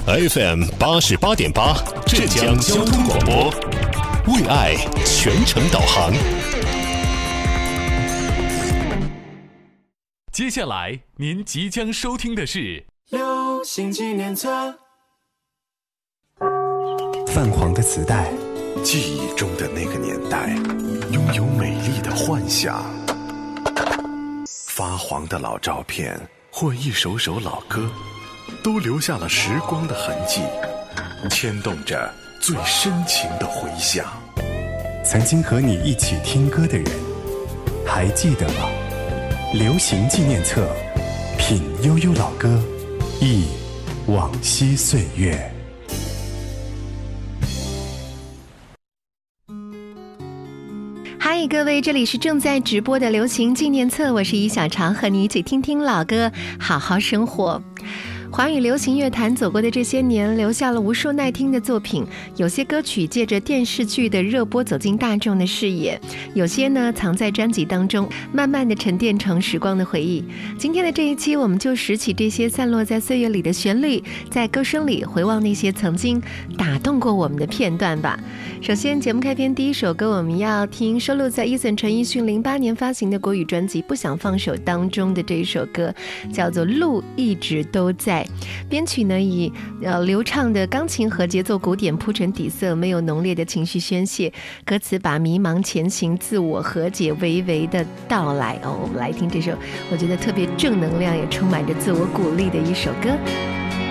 FM 88.8浙江交通广播，为爱全程导航。接下来您即将收听的是流行纪念册。 泛黄的磁带， 记忆中的那个年代，拥有美丽的幻想。发黄的老照片或一首首老歌，都留下了时光的痕迹，牵动着最深情的回响。 曾经和你一起听歌的人，还记得吗？流行纪念册，品悠悠老歌，忆往昔岁月。 嗨，各位，这里是正在直播的流行纪念册，我是于小常，和你一起听听老歌，好好生活。华语流行乐坛走过的这些年，留下了无数耐听的作品。有些歌曲借着电视剧的热播走进大众的视野，有些呢藏在专辑当中，慢慢的沉淀成时光的回忆。今天的这一期，我们就拾起这些散落在岁月里的旋律，在歌声里回望那些曾经打动过我们的片段吧。首先，节目开篇第一首歌，我们要听收录在Eason陈奕迅08年发行的国语专辑《不想放手》当中的这一首歌，叫做《路一直都在》。编曲呢以流畅的钢琴和节奏鼓点铺成底色，没有浓烈的情绪宣泄，歌词把迷茫前行、自我和解娓娓的道来。我们来听这首我觉得特别正能量也充满着自我鼓励的一首歌。